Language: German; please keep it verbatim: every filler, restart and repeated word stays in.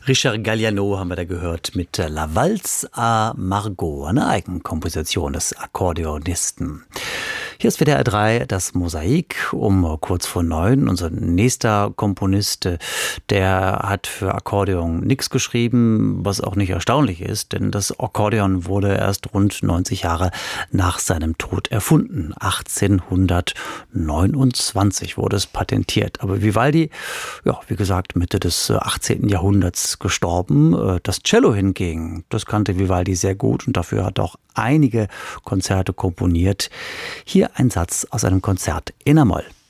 Richard Galliano haben wir da gehört mit La Valse à Margot, eine Eigenkomposition des Akkordeonisten. Hier ist W D R drei das Mosaik um kurz vor neun. Unser nächster Komponist, der hat für Akkordeon nichts geschrieben, was auch nicht erstaunlich ist, denn das Akkordeon wurde erst rund neunzig Jahre nach seinem Tod erfunden. achtzehnhundertneunundzwanzig wurde es patentiert. Aber Vivaldi, ja, wie gesagt, Mitte des achtzehnten Jahrhunderts gestorben. Das Cello hingegen, das kannte Vivaldi sehr gut und dafür hat er auch einige Konzerte komponiert. Hier ein Satz aus einem Konzert in a-Moll.